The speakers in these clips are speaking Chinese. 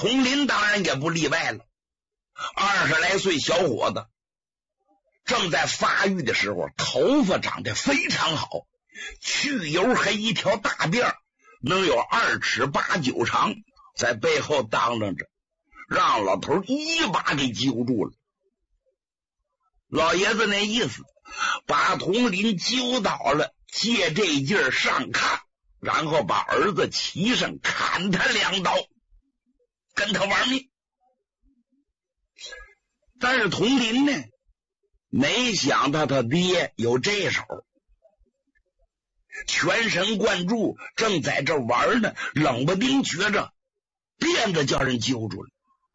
佟林当然也不例外了，20来岁小伙子，正在发育的时候，头发长得非常好，去油黑一条大辫，能有2尺8、9长，在背后当啷着，让老头一把给揪住了。老爷子那意思，把佟林揪倒了，借这劲儿上炕，然后把儿子骑上，砍他2刀，跟他玩命。但是佟林呢，没想到他爹有这手，全神贯注，正在这玩呢，冷不丁觉着辫子叫人揪住了。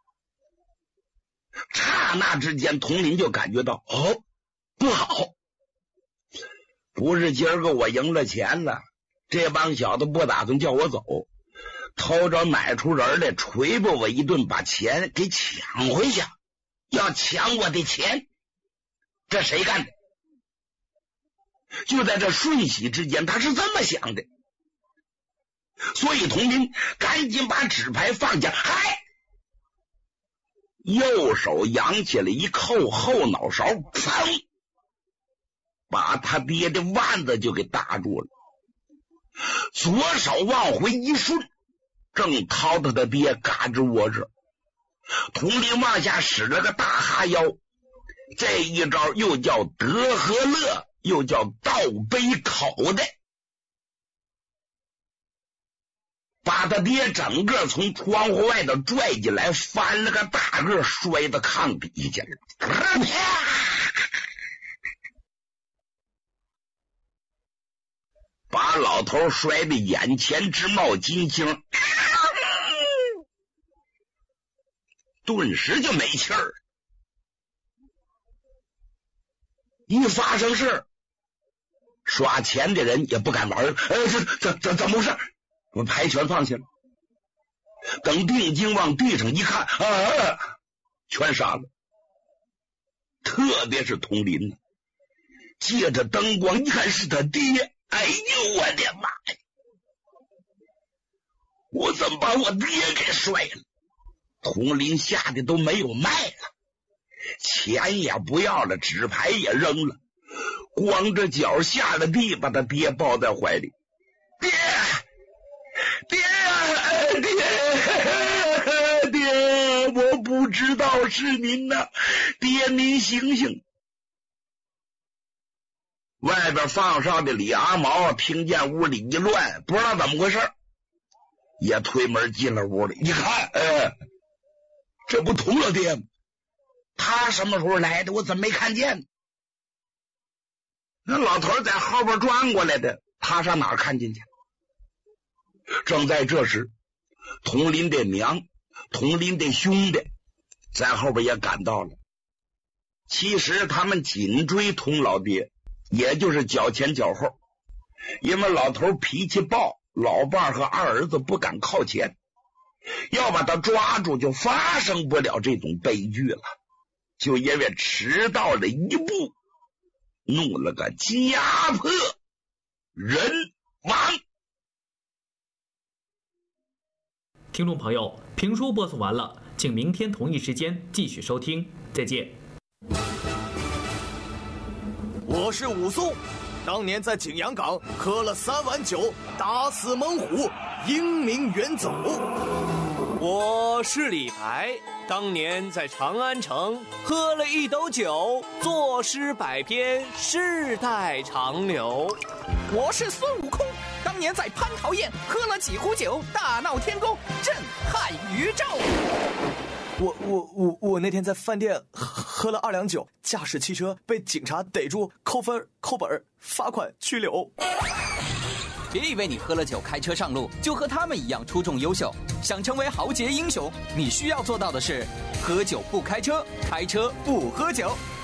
刹那之间，佟林就感觉到不好，不是今儿个我赢了钱了，这帮小子不打算叫我走，偷着买出人来捶吧我一顿，把钱给抢回去，要抢我的钱，这谁干的？就在这瞬息之间，他是这么想的。所以佟林赶紧把纸牌放下，右手扬起了一扣后脑勺，砰，把他爹的腕子就给搭住了。左手往回一顺，正掏他的爹嘎吱窝着。佟林往下使了个大哈腰，这一招又叫德和乐，又叫倒背口袋，把他爹整个从窗户外头拽进来，翻了个大个，摔到炕底下了，把老头摔得眼前直冒金星，顿时就没气儿。一发生事，耍钱的人也不敢玩，怎么回事？我牌全放下了，等定睛往地上一看，全傻了。特别是佟林，借着灯光一看是他爹，哎呦我的妈呀！我怎么把我爹给摔了？佟林吓得都没有脉了，钱也不要了，纸牌也扔了，光着脚下了地，把他爹抱在怀里。爹爹，我不知道是您呐，爹您醒醒。外边放哨的李阿毛听见屋里一乱，不知道怎么回事，也推门进了屋里，一看，这不佟老爹吗？他什么时候来的？我怎么没看见？那老头在后边转过来的，他上哪儿看见去？正在这时，佟林的娘、佟林的兄弟在后边也赶到了。其实他们紧追佟老爹，也就是脚前脚后，因为老头脾气暴，老伴和二儿子不敢靠前，要把他抓住就发生不了这种悲剧了，就因为迟到了一步，弄了个家破人亡。 听众朋友，评书播送完了，请明天同一时间继续收听，再见。 我是武松，当年在景阳冈喝了3碗酒，打死猛虎，英名远走。 我是李白，当年在长安城喝了1斗酒，作诗百篇，世代长流。 我是孙悟空，当年在蟠桃宴喝了几壶酒，大闹天宫，震撼宇宙。 我那天在饭店喝了2两酒，驾驶汽车被警察逮住，扣分、扣本、罚款、拘留。 别以为你喝了酒开车上路就和他们一样出众优秀，想成为豪杰英雄，你需要做到的是：喝酒不开车，开车不喝酒。